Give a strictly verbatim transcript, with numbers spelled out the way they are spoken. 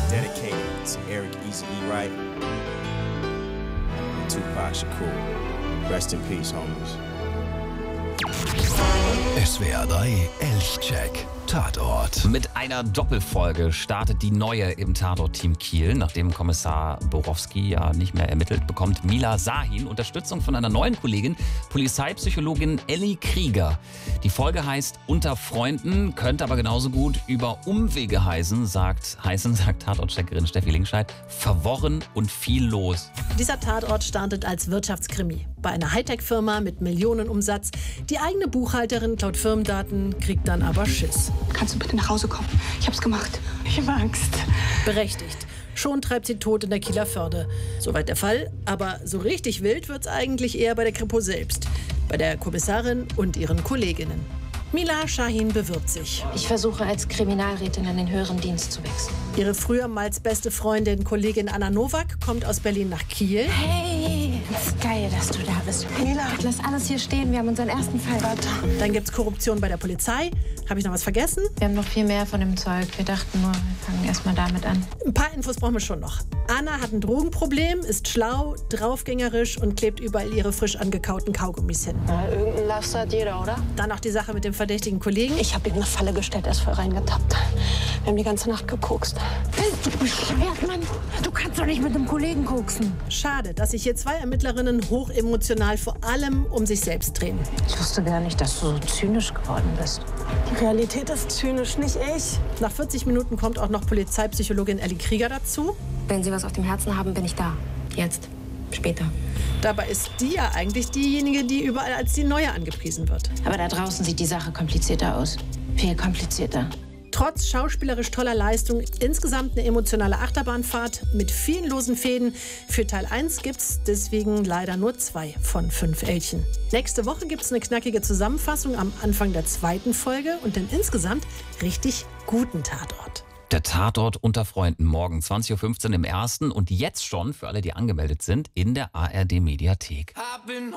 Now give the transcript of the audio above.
dedicated to Eric Easy E. Wright and Tupac Shakur. Rest in peace, homies. S W R drei Elchcheck Tatort. Mit einer Doppelfolge startet die neue im Tatort-Team Kiel. Nachdem Kommissar Borowski ja nicht mehr ermittelt, bekommt Mila Sahin Unterstützung von einer neuen Kollegin, Polizeipsychologin Elli Krieger. Die Folge heißt Unter Freunden, könnte aber genauso gut über Umwege heißen, sagt, heißen, sagt Tatortcheckerin Steffi Linkscheid. Verworren und viel los. Dieser Tatort startet als Wirtschaftskrimi. Bei einer Hightech-Firma mit Millionenumsatz. Die eigene Buchhalterin klaut Firmendaten, kriegt dann aber Schiss. Kannst du bitte nach Hause kommen? Ich hab's gemacht. Ich hab Angst. Berechtigt. Schon treibt sie tot in der Kieler Förde. Soweit der Fall. Aber so richtig wild wird's eigentlich eher bei der Kripo selbst. Bei der Kommissarin und ihren Kolleginnen. Mila Sahin bewirbt sich. Ich versuche als Kriminalrätin in den höheren Dienst zu wechseln. Ihre frühermals beste Freundin, Kollegin Anna Nowak, kommt aus Berlin nach Kiel. Hey, ist geil, dass du da bist. Mila. Lass alles hier stehen, wir haben unseren ersten Fall. Warte. Dann gibt's Korruption bei der Polizei. Habe ich noch was vergessen? Wir haben noch viel mehr von dem Zeug. Wir dachten nur, wir fangen erst mal damit an. Ein paar Infos brauchen wir schon noch. Anna hat ein Drogenproblem, ist schlau, draufgängerisch und klebt überall ihre frisch angekauten Kaugummis hin. Na, irgendein Laster hat jeder, oder? Dann noch die Sache mit dem verdächtigen Kollegen. Ich habe ihm eine Falle gestellt, er ist voll reingetappt. Wir haben die ganze Nacht gekokst. Bist du bescheuert, Mann? Du kannst doch nicht mit einem Kollegen koksen. Schade, dass sich hier zwei Ermittlerinnen hochemotional vor allem um sich selbst drehen. Ich wusste gar nicht, dass du so zynisch geworden bist. Die Realität ist zynisch, nicht ich. Nach vierzig Minuten kommt auch noch Polizeipsychologin Elli Krieger dazu. Wenn Sie was auf dem Herzen haben, bin ich da. Jetzt. Später. Dabei ist die ja eigentlich diejenige, die überall als die Neue angepriesen wird. Aber da draußen sieht die Sache komplizierter aus. Viel komplizierter. Trotz schauspielerisch toller Leistung insgesamt eine emotionale Achterbahnfahrt mit vielen losen Fäden. Für Teil eins gibt's deswegen leider nur zwei von fünf Elchen. Nächste Woche gibt's eine knackige Zusammenfassung am Anfang der zweiten Folge und den insgesamt richtig guten Tatort. Der Tatort Unter Freunden, morgen zwanzig Uhr fünfzehn im ersten und jetzt schon, für alle, die angemeldet sind, in der A R D Mediathek.